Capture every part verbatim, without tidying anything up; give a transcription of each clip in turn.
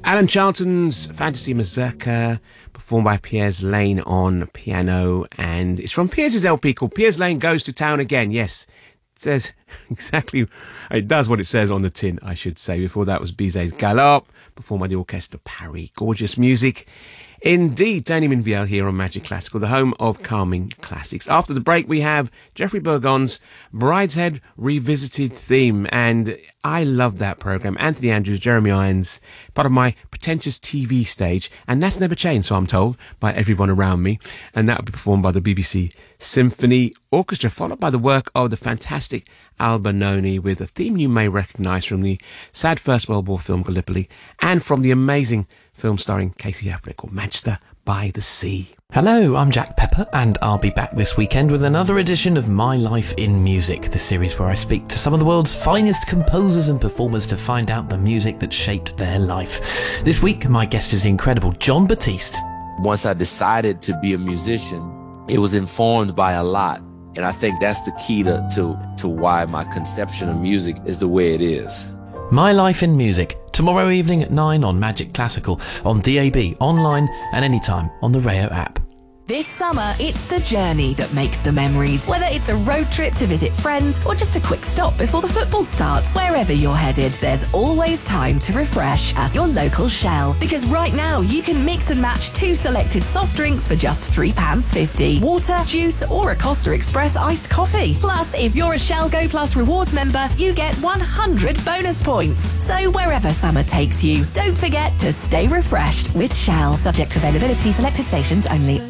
Alan Charlton's Fantasy Mazurka, performed by Piers Lane on piano, and it's from Piers' L P called Piers Lane Goes to Town Again. Yes, it says exactly, it does what it says on the tin, I should say. Before that was Bizet's Galop, performed by the Orchestre Paris. Gorgeous music indeed. Tony Minviel here on Magic Classical, the home of calming classics. After the break, we have Jeffrey Burgon's Brideshead Revisited theme, and I love that programme. Anthony Andrews, Jeremy Irons, part of my pretentious T V stage, and that's never changed, so I'm told, by everyone around me, and that will be performed by the B B C Symphony Orchestra, followed by the work of the fantastic Al Bononi, with a theme you may recognise from the sad First World War film Gallipoli, and from the amazing film starring Casey Affleck called Manchester by the Sea. Hello, I'm Jack Pepper, and I'll be back this weekend with another edition of My Life in Music, the series where I speak to some of the world's finest composers and performers to find out the music that shaped their life. This week, my guest is the incredible Jon Batiste. Once I decided to be a musician, it was informed by a lot. And I think that's the key to, to, to why my conception of music is the way it is. My Life in Music, tomorrow evening at nine on Magic Classical, on D A B, online, and anytime on the Rayo app. This summer, it's the journey that makes the memories. Whether it's a road trip to visit friends or just a quick stop before the football starts. Wherever you're headed, there's always time to refresh at your local Shell. Because right now, you can mix and match two selected soft drinks for just three pounds fifty. Water, juice or a Costa Express iced coffee. Plus, if you're a Shell Go Plus rewards member, you get one hundred bonus points. So wherever summer takes you, don't forget to stay refreshed with Shell. Subject to availability, selected stations only.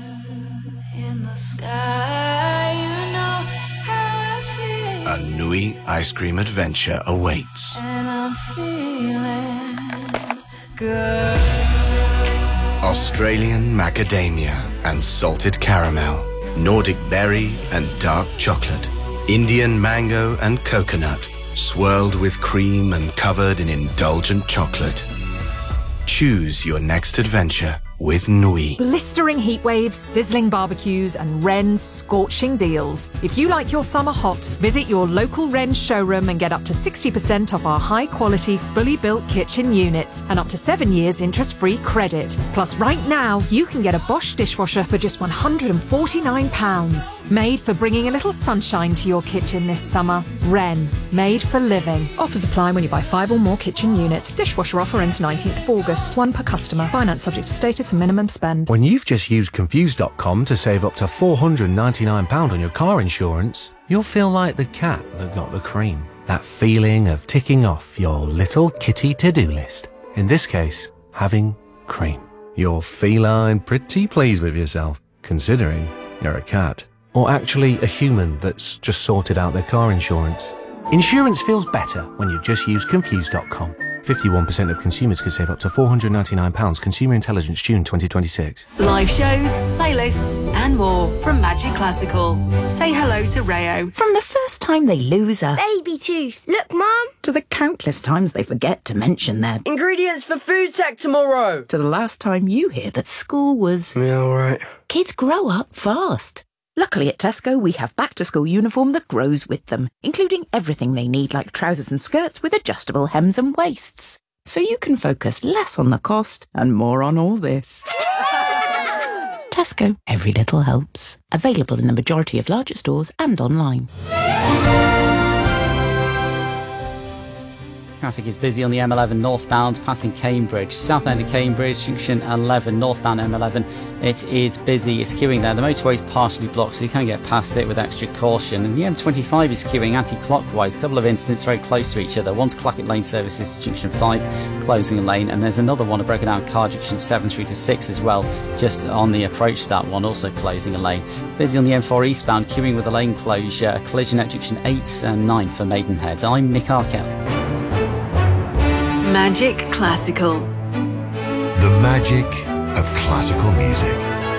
A Nui ice cream adventure awaits. And I'm feeling good. Australian macadamia and salted caramel, Nordic berry and dark chocolate, Indian mango and coconut, swirled with cream and covered in indulgent chocolate. Choose your next adventure with Nui. Blistering heat waves, sizzling barbecues and Wren's scorching deals. If you like your summer hot, visit your local Wren's showroom and get up to sixty percent off our high-quality, fully built kitchen units and up to seven years interest-free credit. Plus, right now, you can get a Bosch dishwasher for just one hundred forty-nine pounds. Made for bringing a little sunshine to your kitchen this summer. Wren, made for living. Offers apply when you buy five or more kitchen units. Dishwasher offer ends nineteenth of August. One per customer. Finance subject to status and minimum spend. When you've just used Confused dot com to save up to four hundred ninety-nine pounds on your car insurance, you'll feel like the cat that got the cream. That feeling of ticking off your little kitty to-do list. In this case, having cream. You're feline pretty pleased with yourself, considering you're a cat. Or actually a human that's just sorted out their car insurance. Insurance feels better when you just use Confused dot com. fifty-one percent of consumers could save up to four hundred ninety-nine pounds. Consumer Intelligence, June twenty twenty-six. Live shows, playlists and more from Magic Classical. Say hello to Rayo. From the first time they lose a baby tooth. Look, Mum. To the countless times they forget to mention their ingredients for food tech tomorrow. To the last time you hear that school was... Yeah, all right. Kids grow up fast. Luckily at Tesco, we have back-to-school uniform that grows with them, including everything they need like trousers and skirts with adjustable hems and waists. So you can focus less on the cost and more on all this. Tesco, every little helps. Available in the majority of larger stores and online. Traffic is busy on the M eleven northbound passing Cambridge. South end of Cambridge, junction eleven, northbound M eleven. It is busy, it's queuing there. The motorway is partially blocked, so you can get past it with extra caution. And the M twenty-five is queuing anti-clockwise. A couple of incidents very close to each other. One's Clackett Lane services to junction five, closing a lane. And there's another one, a broken down car, junction seven through to six as well, just on the approach to that one, also closing a lane. Busy on the M four eastbound, queuing with a lane closure. A collision at junction eight and nine for Maidenhead. I'm Nick Arkell. Magic Classical. The magic of classical music.